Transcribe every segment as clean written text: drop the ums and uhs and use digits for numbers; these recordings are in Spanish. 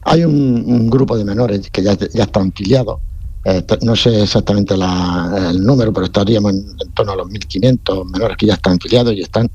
Hay un grupo de menores que ya están filiados. No sé exactamente el número, pero estaríamos en torno a los 1.500 menores que ya están filiados y están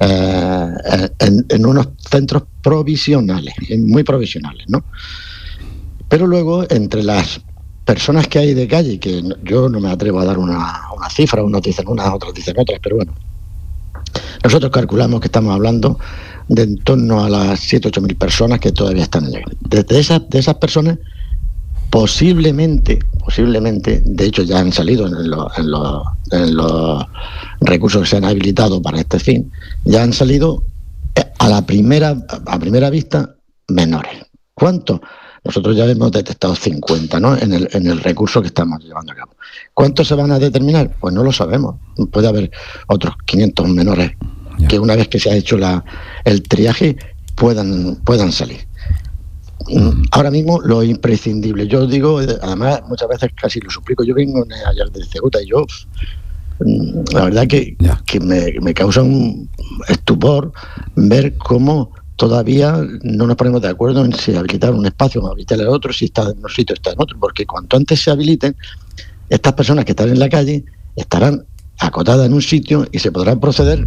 en unos centros provisionales, muy provisionales, ¿no? Pero luego, entre las personas que hay de calle, que yo no me atrevo a dar una cifra, unos dicen unas, otros dicen otras, pero bueno, nosotros calculamos que estamos hablando de en torno a las 7.000 o 8.000 personas que todavía están en la calle. De esas personas, posiblemente, de hecho ya han salido en los recursos que se han habilitado para este fin, ya han salido a primera vista menores. ¿Cuántos? Nosotros ya hemos detectado 50, ¿no? en el recurso que estamos llevando a cabo. ¿Cuántos se van a determinar? Pues no lo sabemos. Puede haber otros 500 menores que una vez que se ha hecho el triaje puedan salir. Ahora mismo lo imprescindible, yo digo, además muchas veces casi lo suplico, yo vengo ayer de Ceuta y yo, la verdad que me causa un estupor ver cómo todavía no nos ponemos de acuerdo en si habilitar un espacio o habilitar el otro, si está en un sitio o está en otro, porque cuanto antes se habiliten, estas personas que están en la calle estarán acotadas en un sitio y se podrán proceder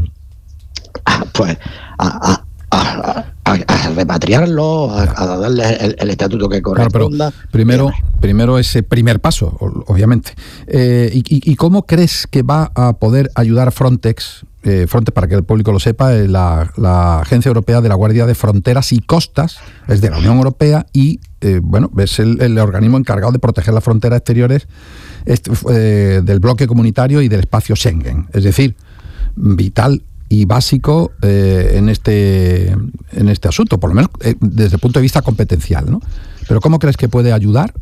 a repatriarlo, a darle el estatuto que corresponda. Claro, pero primero ese primer paso, obviamente. ¿Y cómo crees que va a poder ayudar Frontex? Frontex, para que el público lo sepa, la Agencia Europea de la Guardia de Fronteras y Costas, es de la Unión Europea y es el organismo encargado de proteger las fronteras exteriores del bloque comunitario y del espacio Schengen. Es decir, vital y básico en este asunto, por lo menos desde el punto de vista competencial, ¿no? Pero ¿cómo crees que puede ayudar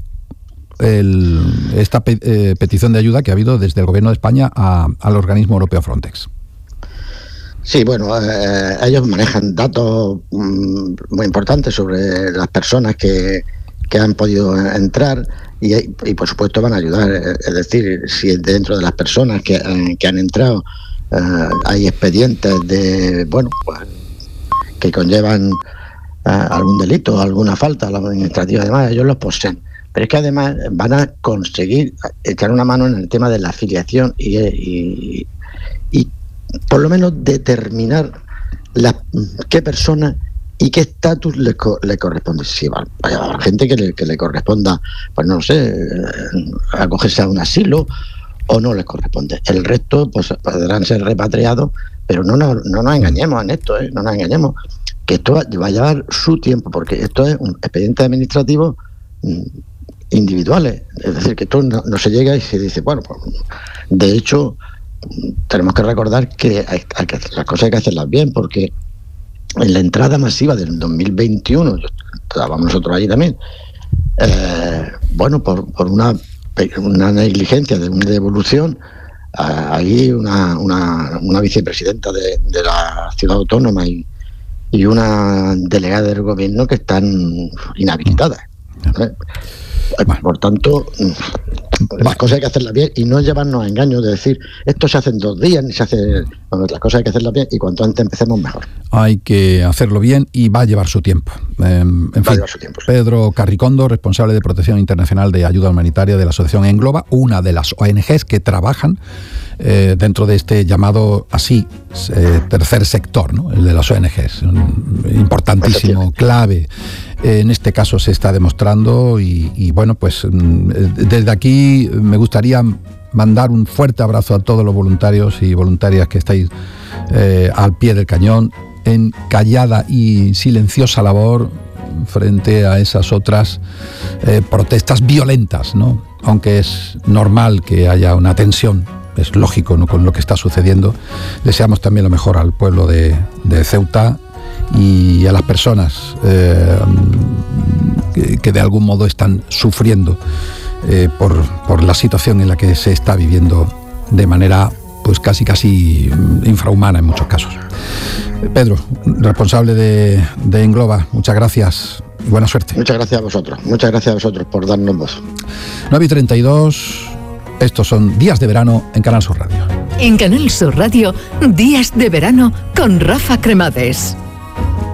esta petición de ayuda que ha habido desde el Gobierno de España al organismo europeo Frontex? Sí, bueno, ellos manejan datos muy importantes sobre las personas que han podido entrar y por supuesto van a ayudar. Es decir, si dentro de las personas que han entrado hay expedientes que conllevan algún delito, alguna falta administrativa, además ellos los poseen. Pero es que además van a conseguir echar una mano en el tema de la afiliación y por lo menos determinar qué persona y qué estatus le corresponde. Si va a gente que le corresponda, pues no sé, acogerse a un asilo o no les corresponde. El resto pues podrán ser repatriados, pero no nos engañemos en esto, no nos engañemos, que esto va a llevar su tiempo, porque esto es un expediente administrativo individuales, es decir, que esto no se llega y se dice, bueno, pues de hecho tenemos que recordar que las cosas hay que hacerlas bien, porque en la entrada masiva del 2021, estábamos nosotros ahí también, por una negligencia de una devolución, ahí una vicepresidenta de la ciudad autónoma y una delegada del gobierno que están inhabilitadas. Por tanto, las cosas hay que hacerlas bien y no llevarnos a engaños de decir esto se hace en 2 días, ni se hace. Bueno, las cosas hay que hacerlas bien y cuanto antes empecemos mejor. Hay que hacerlo bien y va a llevar su tiempo. En fin, su tiempo, sí. Pedro Carricondo, responsable de Protección Internacional de Ayuda Humanitaria de la Asociación Engloba, una de las ONGs que trabajan dentro de este llamado así tercer sector, ¿no? El de las ONGs, importantísimo, clave. En este caso se está demostrando y bueno, pues desde aquí me gustaría mandar un fuerte abrazo a todos los voluntarios y voluntarias que estáis al pie del cañón en callada y silenciosa labor frente a esas otras protestas violentas, ¿no? Aunque es normal que haya una tensión, es lógico, ¿no?, con lo que está sucediendo. Deseamos también lo mejor al pueblo de Ceuta y a las personas que de algún modo están sufriendo por la situación en la que se está viviendo de manera pues casi infrahumana en muchos casos. Pedro, responsable de Engloba, muchas gracias y buena suerte. Muchas gracias a vosotros por darnos voz. 9:32, estos son Días de Verano en Canal Sur Radio. En Canal Sur Radio, Días de Verano con Rafa Cremades.